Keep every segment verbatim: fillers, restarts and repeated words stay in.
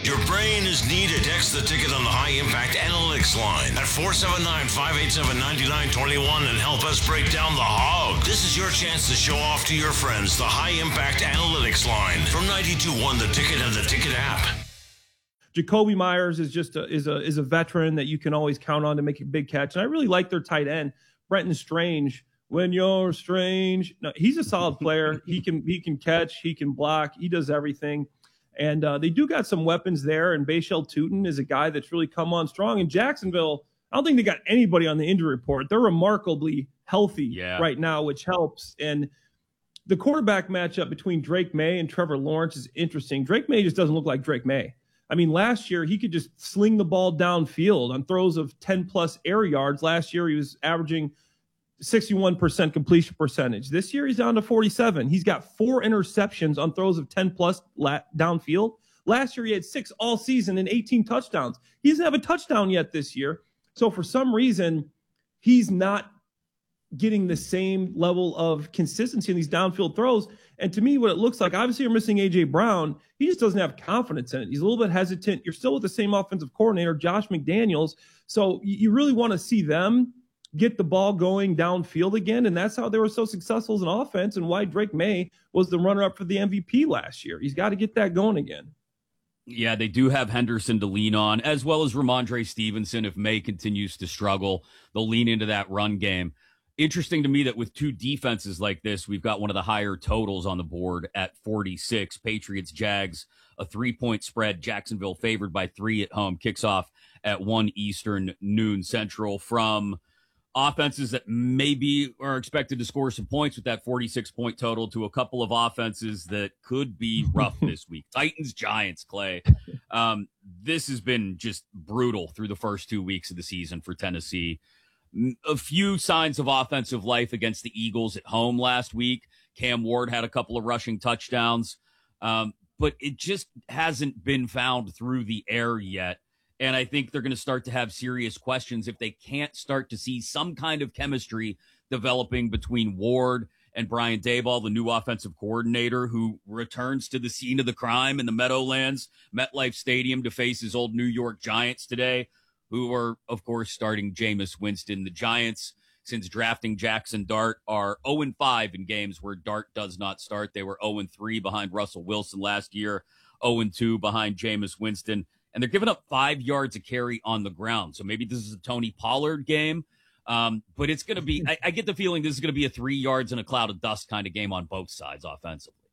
Your brain is needed. Text the ticket on the High Impact Analytics line at four seven nine, five eight seven, nine nine two one and help us break down the hog. This is your chance to show off to your friends the High Impact Analytics line from ninety-two point one The Ticket and the Ticket app. Jacoby Myers is just a, is a is a veteran that you can always count on to make a big catch. And I really like their tight end, Brenton Strange. When you're strange, no, he's a solid player. He can he can catch, he can block, he does everything. And uh, they do got some weapons there. And Bashal Tutin is a guy that's really come on strong. In Jacksonville, I don't think they got anybody on the injury report. They're remarkably healthy yeah. right now, which helps. And the quarterback matchup between Drake May and Trevor Lawrence is interesting. Drake May just doesn't look like Drake May. I mean, last year he could just sling the ball downfield on throws of ten plus air yards. Last year he was averaging sixty-one percent completion percentage. This year he's down to forty-seven. He's got four interceptions on throws of ten plus la- downfield. Last year he had six all season and eighteen touchdowns. He doesn't have a touchdown yet this year. So for some reason, he's not getting the same level of consistency in these downfield throws. And to me, what it looks like, obviously you're missing A J Brown. He just doesn't have confidence in it. He's a little bit hesitant. You're still with the same offensive coordinator, Josh McDaniels. So you really want to see them get the ball going downfield again. And that's how they were so successful as an offense and why Drake May was the runner-up for the M V P last year. He's got to get that going again. Yeah, they do have Henderson to lean on, as well as Ramondre Stevenson. If May continues to struggle, they'll lean into that run game. Interesting to me that with two defenses like this, we've got one of the higher totals on the board at forty-six. Patriots, Jags, a three-point spread. Jacksonville favored by three at home. Kicks off at one Eastern, noon Central. From offenses that maybe are expected to score some points with that forty-six point total to a couple of offenses that could be rough this week. Titans, Giants, Clay. Um, this has been just brutal through the first two weeks of the season for Tennessee. A few signs of offensive life against the Eagles at home last week. Cam Ward had a couple of rushing touchdowns, um, but it just hasn't been found through the air yet. And I think they're going to start to have serious questions if they can't start to see some kind of chemistry developing between Ward and Brian Daboll, the new offensive coordinator, who returns to the scene of the crime in the Meadowlands, MetLife Stadium, to face his old New York Giants today, who are, of course, starting Jameis Winston. The Giants, since drafting Jackson Dart, are oh and five in games where Dart does not start. They were oh and three behind Russell Wilson last year, oh and two behind Jameis Winston. And they're giving up five yards a carry on the ground. So maybe this is a Tony Pollard game. Um, but it's going to be, I, I get the feeling this is going to be a three yards in a cloud of dust kind of game on both sides offensively.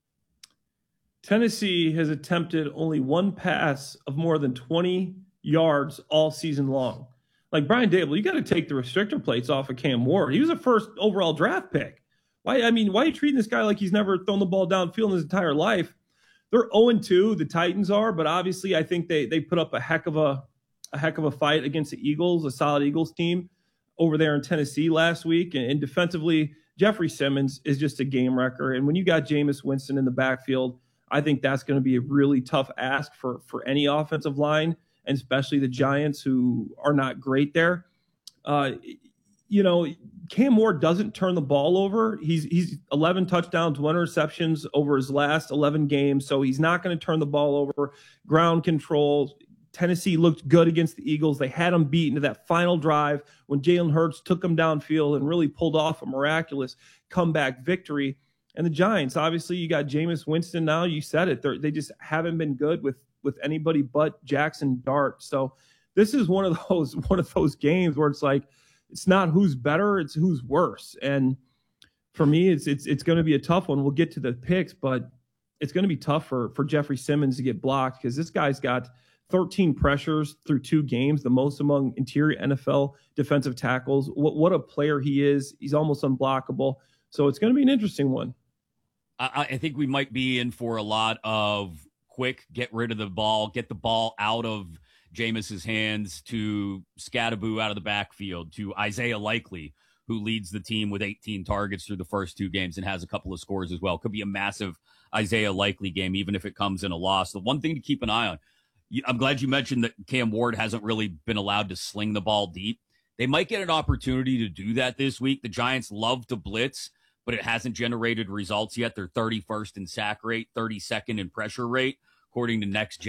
Tennessee has attempted only one pass of more than twenty yards all season long. Like Brian Daboll, you got to take the restrictor plates off of Cam Ward. He was a first overall draft pick. Why? I mean, why are you treating this guy like he's never thrown the ball downfield in his entire life? They're oh and two, the Titans are, but obviously I think they they put up a heck of a a heck of a fight against the Eagles, a solid Eagles team over there in Tennessee last week. And, and defensively, Jeffrey Simmons is just a game wrecker. And when you got Jameis Winston in the backfield, I think that's going to be a really tough ask for for any offensive line, and especially the Giants, who are not great there. Uh, you know, Cam Ward doesn't turn the ball over. He's he's eleven touchdowns, one interceptions over his last eleven games, so he's not going to turn the ball over. Ground control. Tennessee looked good against the Eagles. They had them beat into that final drive when Jalen Hurts took them downfield and really pulled off a miraculous comeback victory. And the Giants, obviously, you got Jameis Winston now. You said it. They're, they just haven't been good with with anybody but Jackson Dart. So this is one of those one of those games where it's like, it's not who's better, it's who's worse. And for me, it's it's it's going to be a tough one. We'll get to the picks, but it's going to be tough for, for Jeffrey Simmons to get blocked because this guy's got thirteen pressures through two games, the most among interior N F L defensive tackles. What what a player he is. He's almost unblockable. So it's going to be an interesting one. I, I think we might be in for a lot of quick, get rid of the ball, get the ball out of Jameis's hands, to Scattaboo out of the backfield, to Isaiah Likely, who leads the team with eighteen targets through the first two games and has a couple of scores as well. Could be a massive Isaiah Likely game, even if it comes in a loss. The one thing to keep an eye on, I'm glad you mentioned that Cam Ward hasn't really been allowed to sling the ball deep. They might get an opportunity to do that this week. The Giants love to blitz, but it hasn't generated results yet. They're thirty-first in sack rate, thirty-second in pressure rate, according to Next Gen.